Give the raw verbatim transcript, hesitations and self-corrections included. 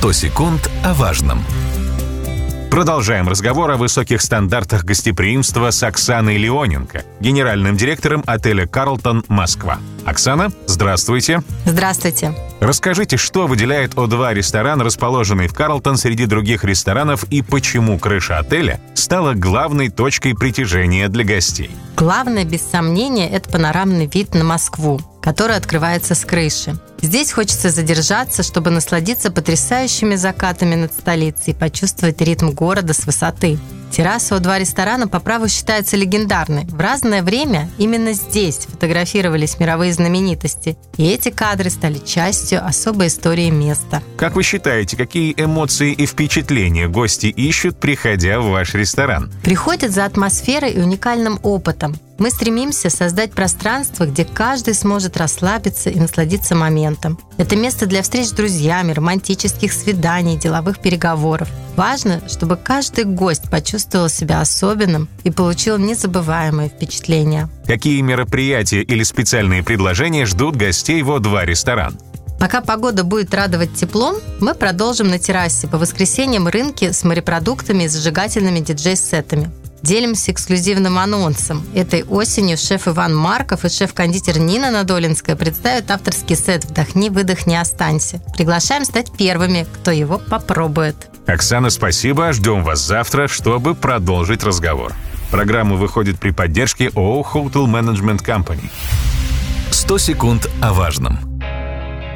сто секунд о важном. Продолжаем разговор о высоких стандартах гостеприимства с Оксаной Леоненко, генеральным директором отеля «Карлтон Москва». Оксана, здравствуйте. Здравствуйте. Расскажите, что выделяет О два ресторан, расположенный в Карлтон среди других ресторанов, и почему крыша отеля стала главной точкой притяжения для гостей? Главное, без сомнения, это панорамный вид на Москву, который открывается с крыши. Здесь хочется задержаться, чтобы насладиться потрясающими закатами над столицей и почувствовать ритм города с высоты. Терраса О два ресторана по праву считается легендарной. В разное время именно здесь фотографировались мировые знаменитости, и эти кадры стали частью особой истории места. Как вы считаете, какие эмоции и впечатления гости ищут, приходя в ваш ресторан? Приходят за атмосферой и уникальным опытом. Мы стремимся создать пространство, где каждый сможет расслабиться и насладиться моментом. Это место для встреч с друзьями, романтических свиданий, деловых переговоров. Важно, чтобы каждый гость почувствовал себя особенным и получил незабываемые впечатления. Какие мероприятия или специальные предложения ждут гостей в О два ресторан? Пока погода будет радовать теплом, мы продолжим на террасе по воскресеньям рынки с морепродуктами и зажигательными диджей-сетами. Делимся эксклюзивным анонсом. Этой осенью шеф Иван Марков и шеф-кондитер Нина Надолинская представят авторский сет «Вдохни, выдохни, останься». Приглашаем стать первыми, кто его попробует. Оксана, спасибо. Ждем вас завтра, чтобы продолжить разговор. Программа выходит при поддержке ООО Hotel Management Company. сто секунд о важном.